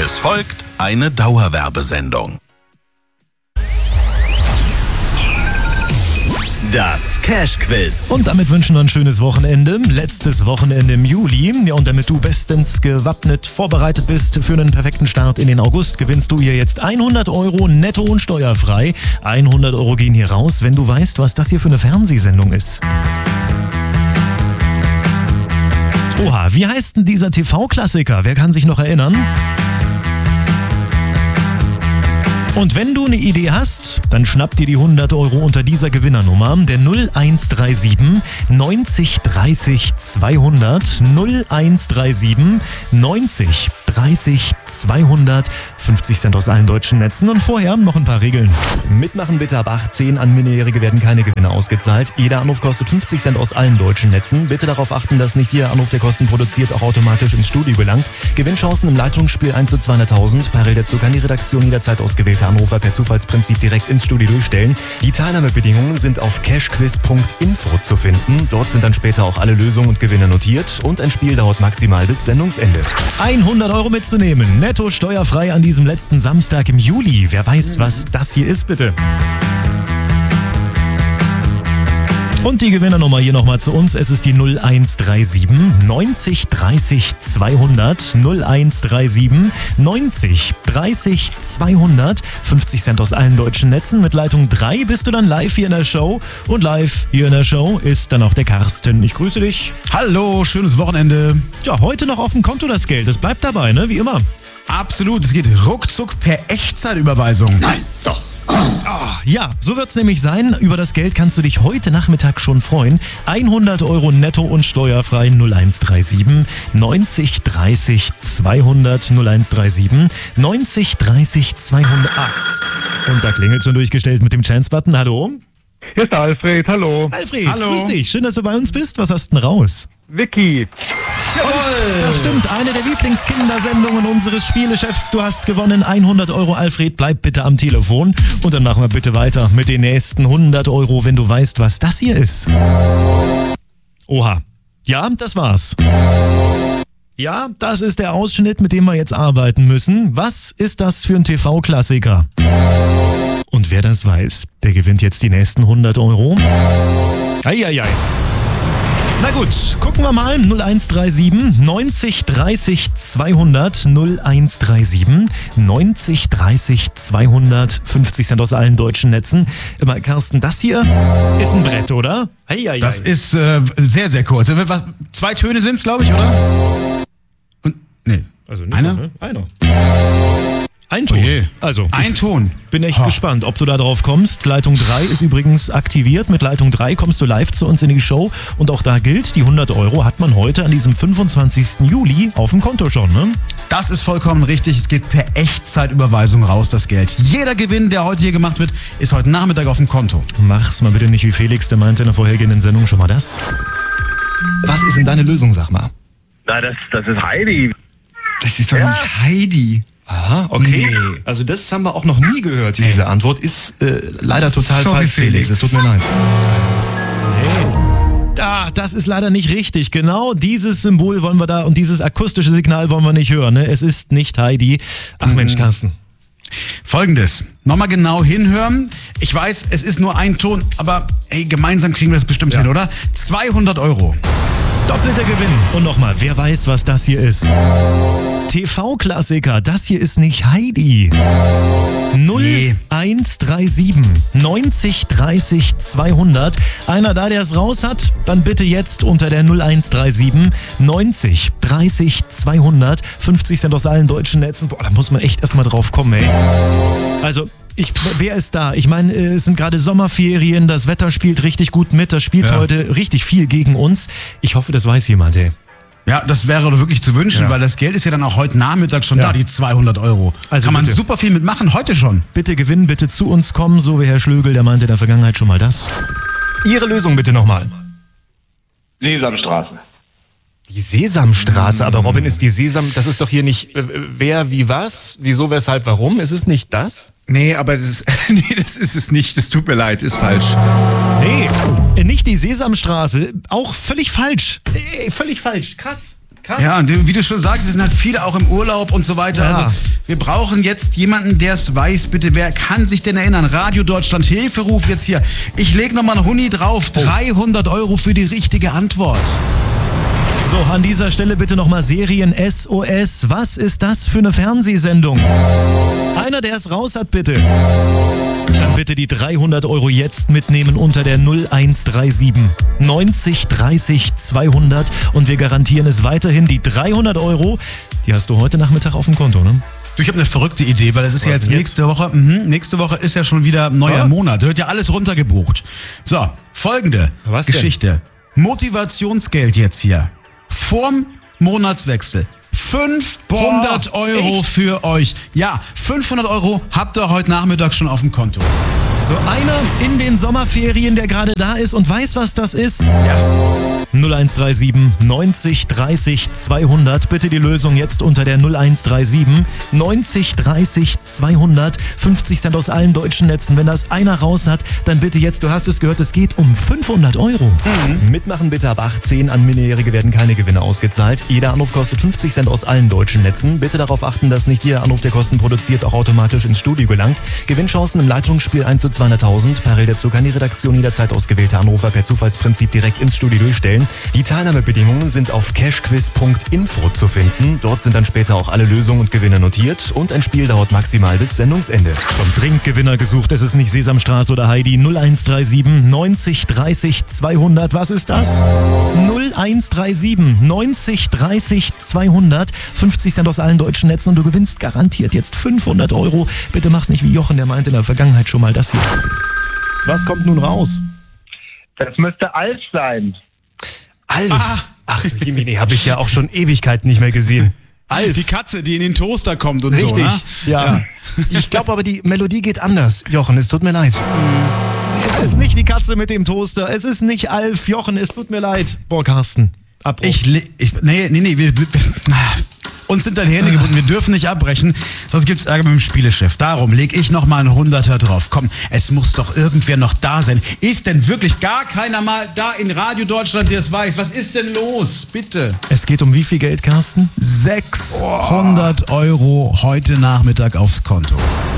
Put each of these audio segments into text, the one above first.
Es folgt eine Dauerwerbesendung. Das Cash-Quiz. Und damit wünschen wir ein schönes Wochenende. Letztes Wochenende im Juli. Ja, und damit du bestens gewappnet vorbereitet bist für einen perfekten Start in den August, gewinnst du hier jetzt 100 Euro netto und steuerfrei. 100 Euro gehen hier raus, wenn du weißt, was das hier für eine Fernsehsendung ist. Oha, wie heißt denn dieser TV-Klassiker? Wer kann sich noch erinnern? Und wenn du eine Idee hast, dann schnapp dir die 100 Euro unter dieser Gewinnernummer, der 0137 90 30 200, 0137 90 30 200, 50 Cent aus allen deutschen Netzen. Und vorher noch ein paar Regeln. Mitmachen bitte ab 18, an Minderjährige werden keine Gewinne ausgezahlt. Jeder Anruf kostet 50 Cent aus allen deutschen Netzen. Bitte darauf achten, dass nicht jeder Anruf, der Kosten produziert, auch automatisch ins Studio gelangt. Gewinnchancen im Leitungsspiel 1 zu 200.000. Parallel dazu kann die Redaktion jederzeit ausgewählte Anrufer per Zufallsprinzip direkt ins Studio durchstellen. Die Teilnahmebedingungen sind auf cashquiz.info zu finden. Dort sind dann später auch alle Lösungen und Gewinne notiert. Und ein Spiel dauert maximal bis Sendungsende. 100 Euro mitzunehmen, netto steuerfrei an diesem letzten Samstag im Juli. Wer weiß, was das hier ist, bitte. Und die Gewinnernummer hier nochmal zu uns. Es ist die 0137 90 30 200, 0137 90 30 200, 50 Cent aus allen deutschen Netzen. Mit Leitung 3 bist du dann live hier in der Show. Und live hier in der Show ist dann auch der Carsten. Ich grüße dich. Hallo, schönes Wochenende. Ja, heute noch auf dem Konto das Geld. Das bleibt dabei, ne? Wie immer. Absolut, es geht ruckzuck per Echtzeitüberweisung. Nein, doch. Ja, so wird's nämlich sein. Über das Geld kannst du dich heute Nachmittag schon freuen. 100 Euro netto und steuerfrei. 0137 90 30 200, 0137 90 30 200. Und da klingelt schon durchgestellt mit dem Chance-Button. Hallo? Hier ist der Alfred, hallo. Alfred, Hallo. Grüß dich. Schön, dass du bei uns bist. Was hast du denn raus? Vicky. Das stimmt, eine der Lieblingskindersendungen unseres Spielechefs. Du hast gewonnen 100 Euro, Alfred. Bleib bitte am Telefon. Und dann machen wir bitte weiter mit den nächsten 100 Euro, wenn du weißt, was das hier ist. Oha. Ja, das war's. Ja, das ist der Ausschnitt, mit dem wir jetzt arbeiten müssen. Was ist das für ein TV-Klassiker? Und wer das weiß, der gewinnt jetzt die nächsten 100 Euro. Eieiei. Na gut, gucken wir mal. 0137 90 30 200, 0137 90 30 200, 50 Cent aus allen deutschen Netzen. Aber Carsten, das hier ist ein Brett, oder? Eieiei. Das ist sehr, sehr kurz. 2 Töne sind es, glaube ich, oder? Und, nee. Also nicht einer? Ne? Einer. Ein Ton. Oh je. Also, Ein Ton. Bin echt gespannt, ob du da drauf kommst. Leitung 3 ist übrigens aktiviert. Mit Leitung 3 kommst du live zu uns in die Show. Und auch da gilt, die 100 Euro hat man heute an diesem 25. Juli auf dem Konto schon, ne? Das ist vollkommen richtig. Es geht per Echtzeitüberweisung raus, das Geld. Jeder Gewinn, der heute hier gemacht wird, ist heute Nachmittag auf dem Konto. Mach's mal bitte nicht wie Felix, der meinte in der vorhergehenden Sendung schon mal das. Was ist denn deine Lösung, sag mal? Na, das ist Heidi. Das ist doch nicht Heidi. Aha, okay. Nee. Also das haben wir auch noch nie gehört. Diese Antwort ist leider total Sorry, falsch, Felix. Felix. Es tut mir leid. Das ist leider nicht richtig. Genau dieses Symbol wollen wir da und dieses akustische Signal wollen wir nicht hören. Ne? Es ist nicht Heidi. Ach Mensch, Carsten. Folgendes. Nochmal genau hinhören. Ich weiß, es ist nur ein Ton, aber hey, gemeinsam kriegen wir das bestimmt hin, oder? 200 Euro. Doppelter Gewinn. Und nochmal, wer weiß, was das hier ist? TV-Klassiker, das hier ist nicht Heidi. 0137 90 30 200. Einer da, der es raus hat, dann bitte jetzt unter der 0137 90 30 200. 50 Cent aus allen deutschen Netzen. Boah, da muss man echt erstmal drauf kommen, ey. Also, wer ist da? Ich meine, es sind gerade Sommerferien, das Wetter spielt richtig gut mit, das spielt heute richtig viel gegen uns. Ich hoffe, das weiß jemand, ey. Ja, das wäre doch wirklich zu wünschen, weil das Geld ist ja dann auch heute Nachmittag schon da, die 200 Euro. Also kann man bitte. super viel mitmachen, heute schon. Bitte gewinnen, bitte zu uns kommen, so wie Herr Schlögel, der meinte in der Vergangenheit schon mal das. Ihre Lösung bitte nochmal. Sesamstraße. Die Sesamstraße, aber Robin, ist die das ist doch hier nicht wer, wie, was, wieso, weshalb, warum? Ist es nicht das? Nee, aber das ist, nee, das ist es nicht. Das tut mir leid, ist falsch. Nee, nicht die Sesamstraße, auch völlig falsch. Völlig falsch, krass. krass. Ja, und wie du schon sagst, es sind halt viele auch im Urlaub und so weiter. Ja. Also wir brauchen jetzt jemanden, der es weiß. Bitte, wer kann sich denn erinnern? Radio Deutschland, Hilferuf jetzt hier. Ich lege nochmal einen Huni drauf. 300 € für die richtige Antwort. So, an dieser Stelle bitte nochmal Serien SOS. Was ist das für eine Fernsehsendung? Einer, der es raus hat, bitte. Dann bitte die 300 € jetzt mitnehmen unter der 0137 90 30 200 und wir garantieren es weiterhin. Die 300 €, die hast du heute Nachmittag auf dem Konto, ne? Du, ich habe eine verrückte Idee, weil es ist ja jetzt nächste Woche. Nächste Woche ist ja schon wieder neuer Monat. Da wird ja alles runtergebucht. So, folgende Was denn? Geschichte. Motivationsgeld jetzt hier. Vorm Monatswechsel. 500 € für euch. Ja, 500 € habt ihr heute Nachmittag schon auf dem Konto. So, einer in den Sommerferien, der gerade da ist und weiß, was das ist. Ja. 0137 90 30 200. Bitte die Lösung jetzt unter der 0137 90 30 200. 50 Cent aus allen deutschen Netzen. Wenn das einer raus hat, dann bitte jetzt, du hast es gehört, es geht um 500 €. Mitmachen bitte ab 18. An Minderjährige werden keine Gewinne ausgezahlt. Jeder Anruf kostet 50 Cent aus allen deutschen Netzen. Bitte darauf achten, dass nicht jeder Anruf, der Kosten produziert, auch automatisch ins Studio gelangt. Gewinnchancen im Leitungsspiel 1 zu 200.000. Parallel dazu kann die Redaktion jederzeit ausgewählte Anrufer per Zufallsprinzip direkt ins Studio durchstellen. Die Teilnahmebedingungen sind auf cashquiz.info zu finden. Dort sind dann später auch alle Lösungen und Gewinne notiert und ein Spiel dauert maximal bis Sendungsende. Kommt dringend Gewinner gesucht, es ist nicht Sesamstraße oder Heidi. 0137 90 30 200. Was ist das? 0137 90 30 200. 50 Cent aus allen deutschen Netzen und du gewinnst garantiert jetzt 500 €. Bitte mach's nicht wie Jochen, der meinte in der Vergangenheit schon mal das hier. Was kommt nun raus? Das müsste Alf sein. Alf. Ach, Jiminy, habe ich ja auch schon Ewigkeiten nicht mehr gesehen. Alf. Die Katze, die in den Toaster kommt und Richtig, so. Ne? ja. Ich glaube aber, die Melodie geht anders. Jochen, es tut mir leid. Es ist nicht die Katze mit dem Toaster. Es ist nicht Alf. Jochen, es tut mir leid. Boah, Carsten. Abbruch. Nee, wir uns sind dann die Hände gebunden, wir dürfen nicht abbrechen, sonst gibt's Ärger mit dem Spielechef. Darum lege ich nochmal einen 100er drauf. Komm, es muss doch irgendwer noch da sein. Ist denn wirklich gar keiner mal da in Radio Deutschland, der es weiß? Was ist denn los? Bitte. Es geht um wie viel Geld, Carsten? 600 € heute Nachmittag aufs Konto.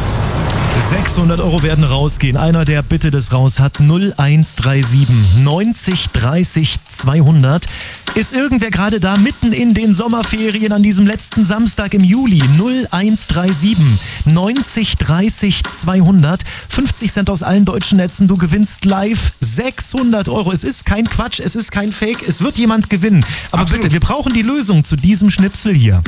600 € werden rausgehen. Einer, der bitte das raus hat, 0137 90 30 200. Ist irgendwer gerade da mitten in den Sommerferien an diesem letzten Samstag im Juli? 0137 90 30 200. 50 Cent aus allen deutschen Netzen. Du gewinnst live 600 €. Es ist kein Quatsch, es ist kein Fake. Es wird jemand gewinnen. Aber Absolut. bitte, wir brauchen die Lösung zu diesem Schnipsel hier.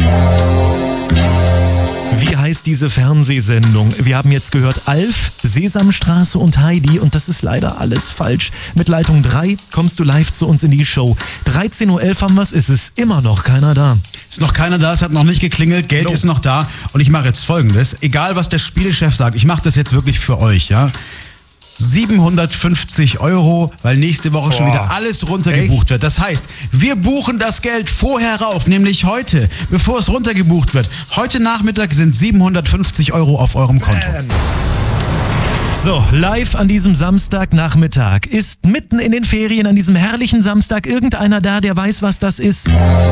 Wie heißt diese Fernsehsendung? Wir haben jetzt gehört Alf, Sesamstraße und Heidi und das ist leider alles falsch. Mit Leitung 3 kommst du live zu uns in die Show. 13:11 Uhr haben wir es ist immer noch keiner da. Ist noch keiner da, es hat noch nicht geklingelt, Geld ist noch da und ich mache jetzt Folgendes. Egal, was der Spielechef sagt, ich mache das jetzt wirklich für euch, ja. 750 €, weil nächste Woche schon wieder alles runtergebucht wird. Das heißt, wir buchen das Geld vorher rauf, nämlich heute, bevor es runtergebucht wird. Heute Nachmittag sind 750 € auf eurem Konto. So, live an diesem Samstagnachmittag. Ist mitten in den Ferien an diesem herrlichen Samstag irgendeiner da, der weiß, was das ist?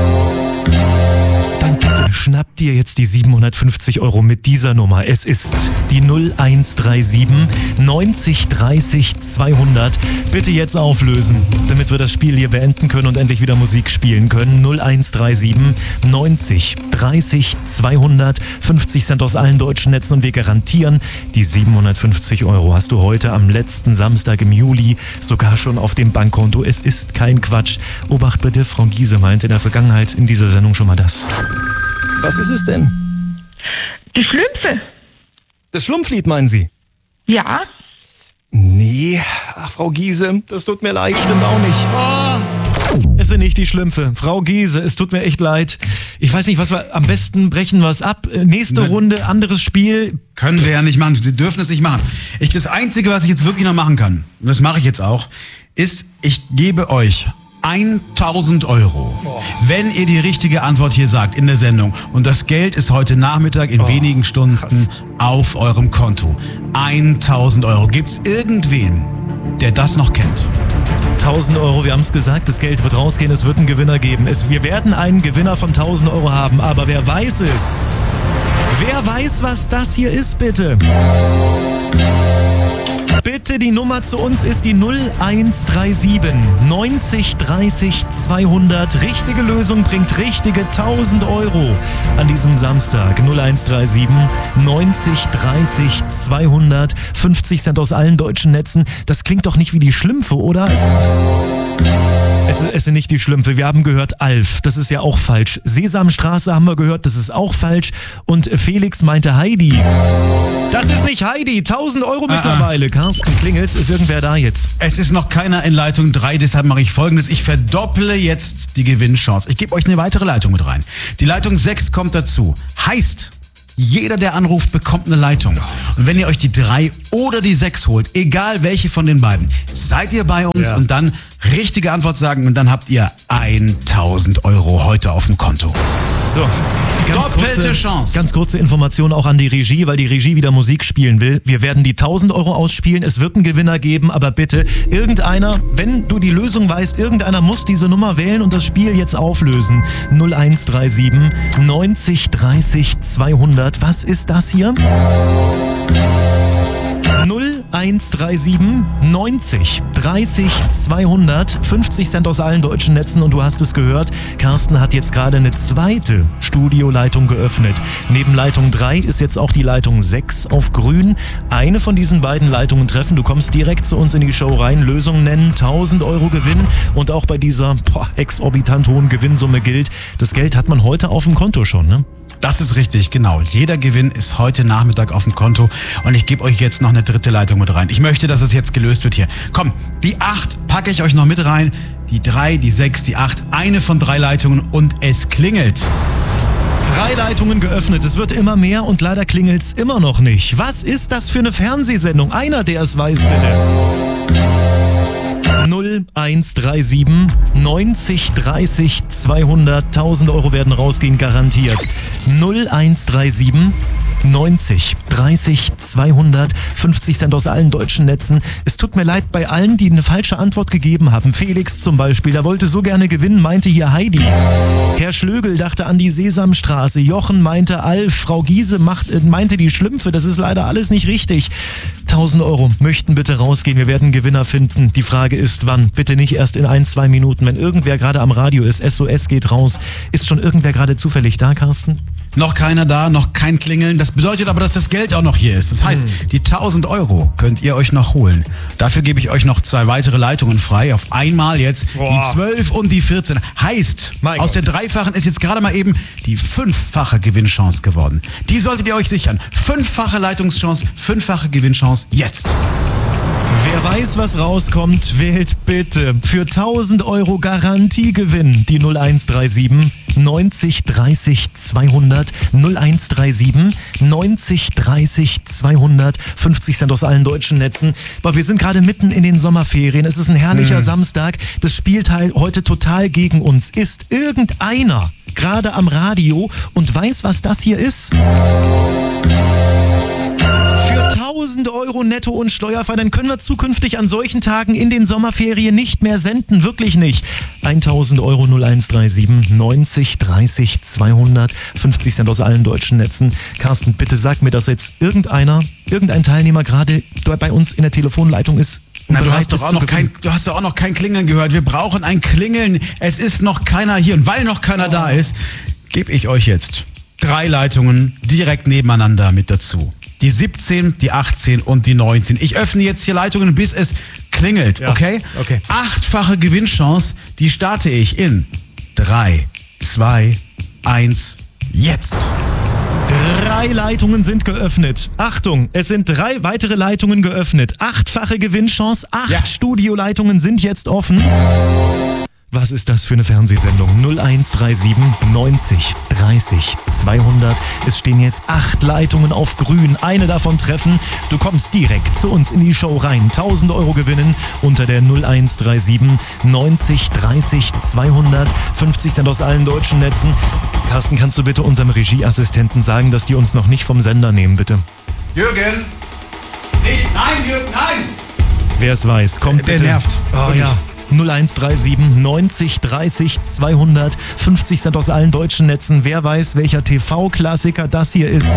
Dann bitte schnapp dir jetzt die 750 € mit dieser Nummer. Es ist die 0137 90 30 200. Bitte jetzt auflösen, damit wir das Spiel hier beenden können und endlich wieder Musik spielen können. 0137 90 30 200. 50 Cent aus allen deutschen Netzen und wir garantieren, die 750 € hast du heute am letzten Samstag im Juli sogar schon auf dem Bankkonto. Es ist kein Quatsch. Obacht bitte, Frau Giese meinte in der Vergangenheit in dieser Sendung schon mal das. Was ist es denn? Die Schlümpfe. Das Schlumpflied, meinen Sie? Ja. Nee, ach, Frau Giese, das tut mir leid, stimmt auch nicht. Es sind nicht die Schlümpfe. Frau Giese, es tut mir echt leid. Ich weiß nicht, was wir am besten brechen wir es ab. Nächste Runde, anderes Spiel. Können wir ja nicht machen, wir dürfen es nicht machen. Das Einzige, was ich jetzt wirklich noch machen kann, und das mache ich jetzt auch, ist, ich gebe euch 1.000 €, wenn ihr die richtige Antwort hier sagt in der Sendung. Und das Geld ist heute Nachmittag in wenigen Stunden auf eurem Konto. 1.000 €. Gibt's irgendwen, der das noch kennt? 1.000 Euro, wir haben es gesagt, das Geld wird rausgehen, es wird einen Gewinner geben. Wir werden einen Gewinner von 1.000 Euro haben, aber wer weiß es? Wer weiß, was das hier ist, bitte? Bitte, die Nummer zu uns ist die 0137 90 30 200. Richtige Lösung bringt richtige 1.000 Euro an diesem Samstag. 0137 90 30 200. 50 Cent aus allen deutschen Netzen. Das klingt doch nicht wie die Schlümpfe, oder? Es sind nicht die Schlümpfe. Wir haben gehört Alf. Das ist ja auch falsch. Sesamstraße haben wir gehört. Das ist auch falsch. Und Felix meinte Heidi. Das ist nicht Heidi. 1.000 Euro mittlerweile. Carsten Klingels, ist irgendwer da jetzt? Es ist noch keiner in Leitung 3, deshalb mache ich Folgendes. Ich verdopple jetzt die Gewinnchance. Ich gebe euch eine weitere Leitung mit rein. Die Leitung 6 kommt dazu. Heißt, jeder, der anruft, bekommt eine Leitung. Und wenn ihr euch die 3 oder die 6 holt, egal welche von den beiden, seid ihr bei uns und dann richtige Antwort sagen und dann habt ihr 1.000 Euro heute auf dem Konto. So, doppelte Chance. Ganz kurze Information auch an die Regie, weil die Regie wieder Musik spielen will. Wir werden die 1.000 Euro ausspielen, es wird einen Gewinner geben, aber bitte, irgendeiner, wenn du die Lösung weißt, irgendeiner muss diese Nummer wählen und das Spiel jetzt auflösen. 0137 90 30 200. Was ist das hier? 0137 90 30 200. 50 Cent aus allen deutschen Netzen und du hast es gehört, Carsten hat jetzt gerade eine zweite Studioleitung geöffnet. Neben Leitung 3 ist jetzt auch die Leitung 6 auf grün. Eine von diesen beiden Leitungen treffen, du kommst direkt zu uns in die Show rein, Lösung nennen, 1.000 Euro Gewinn und auch bei dieser exorbitant hohen Gewinnsumme gilt, das Geld hat man heute auf dem Konto schon, ne? Das ist richtig, genau. Jeder Gewinn ist heute Nachmittag auf dem Konto und ich gebe euch jetzt noch eine dritte Leitung mit rein. Ich möchte, dass es jetzt gelöst wird hier. Komm, die 8 packe ich euch noch mit rein, die 3, die 6, die 8, eine von 3 Leitungen und es klingelt. 3 Leitungen geöffnet, es wird immer mehr und leider klingelt's immer noch nicht. Was ist das für eine Fernsehsendung? Einer, der es weiß, bitte. 0137 90 30 200. 1.000 Euro werden rausgehen, garantiert. 0137 90 30 200. 50 Cent aus allen deutschen Netzen. Es tut mir leid bei allen, die eine falsche Antwort gegeben haben. Felix zum Beispiel, der wollte so gerne gewinnen, meinte hier Heidi. Herr Schlögel dachte an die Sesamstraße. Jochen meinte Alf. Frau Giese meinte die Schlümpfe. Das ist leider alles nicht richtig. 1.000 Euro möchten bitte rausgehen. Wir werden einen Gewinner finden. Die Frage ist, wann? Bitte nicht erst in 1-2 Minuten. Wenn irgendwer gerade am Radio ist, SOS geht raus. Ist schon irgendwer gerade zufällig da, Carsten? Noch keiner da, noch kein Klingeln. Das bedeutet aber, dass das Geld auch noch hier ist. Das heißt, die 1.000 Euro könnt ihr euch noch holen. Dafür gebe ich euch noch 2 weitere Leitungen frei. Auf einmal jetzt die 12 und die 14. Heißt, aus der dreifachen ist jetzt gerade mal eben die 5-fache Gewinnchance geworden. Die solltet ihr euch sichern. 5-fache Leitungschance, 5-fache Gewinnchance jetzt. Wer weiß, was rauskommt, wählt bitte für 1.000 Euro Garantiegewinn die 0137 90 30 200. 0137 90 30 200. 50 Cent aus allen deutschen Netzen. Aber wir sind gerade mitten in den Sommerferien. Es ist ein herrlicher Samstag. Das spielt halt heute total gegen uns. Ist irgendeiner gerade am Radio und weiß, was das hier ist? 1.000 Euro netto und steuerfrei, dann können wir zukünftig an solchen Tagen in den Sommerferien nicht mehr senden, wirklich nicht. 1.000 Euro 0137 90 30 200, 50 Cent aus allen deutschen Netzen. Carsten, bitte sag mir, dass jetzt irgendein Teilnehmer gerade bei uns in der Telefonleitung ist. Na, du hast doch auch noch kein Klingeln gehört. Wir brauchen ein Klingeln. Es ist noch keiner hier und weil noch keiner da ist, gebe ich euch jetzt 3 Leitungen direkt nebeneinander mit dazu. Die 17, die 18 und die 19. Ich öffne jetzt hier Leitungen, bis es klingelt, okay? 8-fache Gewinnchance, die starte ich in 3, 2, 1, jetzt. 3 Leitungen sind geöffnet. Achtung, es sind 3 weitere Leitungen geöffnet. 8-fache Gewinnchance, 8 Studioleitungen sind jetzt offen. Was ist das für eine Fernsehsendung? 0137 90 30 200. Es stehen jetzt 8 Leitungen auf grün. Eine davon treffen. Du kommst direkt zu uns in die Show rein. 1.000 Euro gewinnen unter der 0137 90 30 200. 50 Cent aus allen deutschen Netzen. Carsten, kannst du bitte unserem Regieassistenten sagen, dass die uns noch nicht vom Sender nehmen, bitte? Jürgen! Nein, Jürgen, nein! Wer es weiß, kommt bitte. Der nervt. Oh ja. 0137 90 30 200. 50 Cent aus allen deutschen Netzen. Wer weiß, welcher TV-Klassiker das hier ist.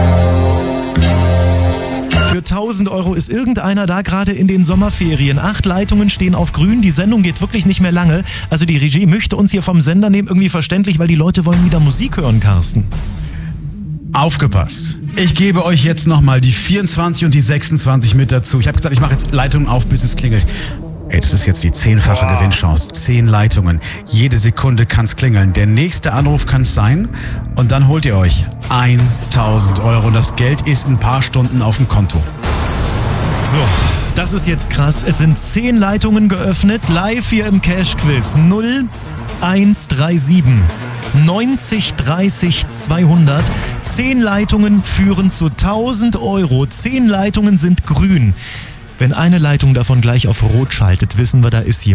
Für 1000 Euro ist irgendeiner da gerade in den Sommerferien. 8 Leitungen stehen auf grün. Die Sendung geht wirklich nicht mehr lange. Also die Regie möchte uns hier vom Sender nehmen. Irgendwie verständlich, weil die Leute wollen wieder Musik hören, Carsten. Aufgepasst. Ich gebe euch jetzt nochmal die 24 und die 26 mit dazu. Ich habe gesagt, ich mache jetzt Leitungen auf, bis es klingelt. Ey, das ist jetzt die 10-fache Gewinnchance. 10 Leitungen. Jede Sekunde kann's klingeln. Der nächste Anruf kann's sein. Und dann holt ihr euch 1000 Euro. Und das Geld ist in ein paar Stunden auf dem Konto. So, das ist jetzt krass. Es sind 10 Leitungen geöffnet. Live hier im Cash-Quiz. 0137 90 30 200. 10 Leitungen führen zu 1000 Euro. 10 Leitungen sind grün. Wenn eine Leitung davon gleich auf Rot schaltet, wissen wir, da ist jemand.